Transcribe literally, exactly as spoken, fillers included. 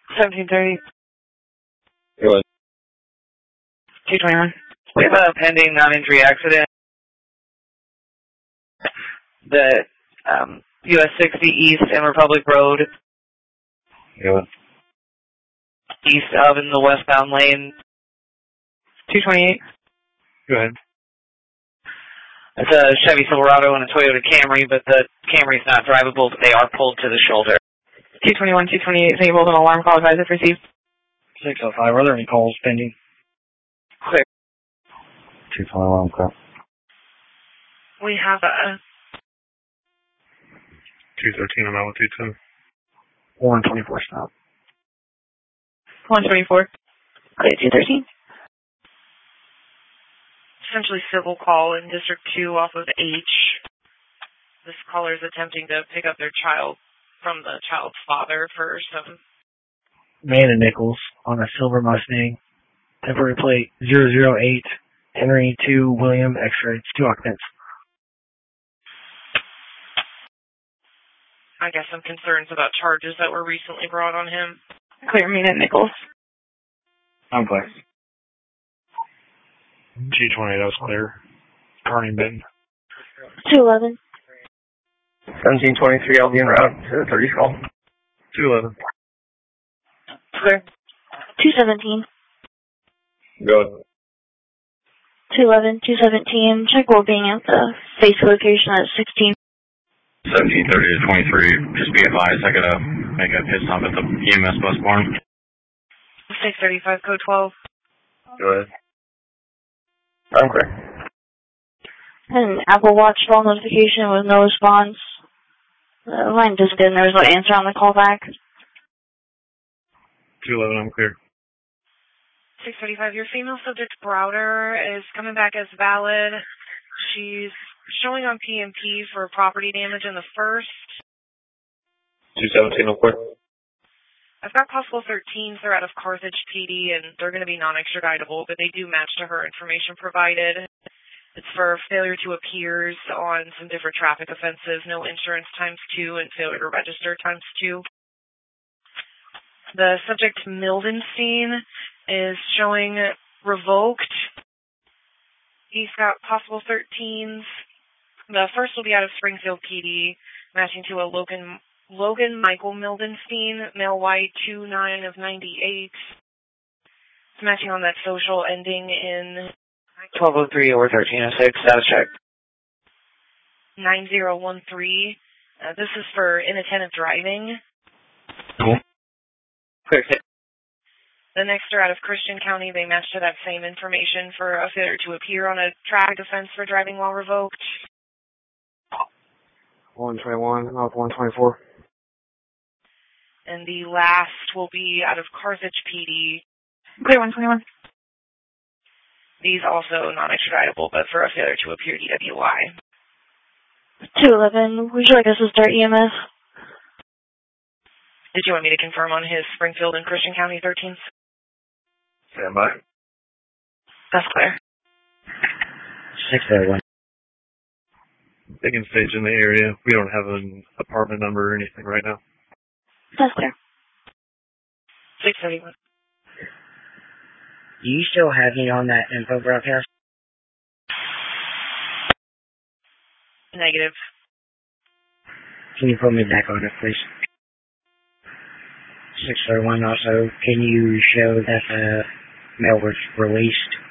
seventeen thirty. Go ahead. two twenty-one. We have a pending non-injury accident. The um, U S sixty East and Republic Road. Go ahead. East of in the westbound lane. two twenty-eight. Go ahead. It's a Chevy Silverado and a Toyota Camry, but the Camry's not drivable, but they are pulled to the shoulder. two twenty-one, two twenty-eight, enabled an alarm call advisor received. six oh five, are there any calls pending? Clear. two twenty-one, clear. We have a... two thirteen, I'm out with two ten. one twenty-four, stop. one twenty-four. Clear, two thirteen. Essentially civil call in District two off of H. This caller is attempting to pick up their child from the child's father for some... Man and Nichols on a silver Mustang. Temporary plate zero zero eight, Henry two, William, X-ray. It's two occupants. I guess some concerns about charges that were recently brought on him. Clear, me and Nichols. I'm clear. G twenty-eight, that was clear. Carney Benton. two eleven. seventeen twenty-three, I'll be en route to thirty call. two eleven. Clear. two seventeen. Go ahead. two eleven, two seventeen. Check well being at the base location at sixteen. seventeen thirty to twenty-three. Just be advised, I gotta make a pit stop at the E M S bus barn. six thirty-five, code twelve. Go ahead. I'm clear. An Apple Watch phone notification with no response. The line just didn't. There was no answer on the callback. two eleven, I'm clear. six thirty-five, your female subject Browder is coming back as valid. She's showing on P M P for property damage in the first. two seventeen, I'm clear. I've got possible thirteens. They're out of Carthage P D, and they're going to be non-extraditable, but they do match to her information provided. It's for failure to appears on some different traffic offenses, no insurance times two, and failure to register times two. The subject Mildenstein is showing revoked. He's got possible thirteens. The first will be out of Springfield P D, matching to a Logan Logan Michael Mildenstein, male white, two nine of ninety-eight. It's matching on that social ending in twelve oh three or thirteen oh six. Status check. nine zero one three. Uh, this is for inattentive driving. Cool. Clear. The next are out of Christian County. They match to that same information for a failure to appear on a traffic offense for driving while revoked. one twenty-one, off one twenty-four. And the last will be out of Carthage P D. Clear one twenty-one. These also non-extraditable, but for a failure to appear D W I. two eleven, would you like us to start E M S? Did you want me to confirm on his Springfield and Christian County thirteens? Stand by. That's clear. six oh one. They can stage in the area. We don't have an apartment number or anything right now. That's clear. six thirty-one. Do you still have me on that info broadcast? Negative. Can you put me back on it, please? six oh one, also, can you show that the mail was released?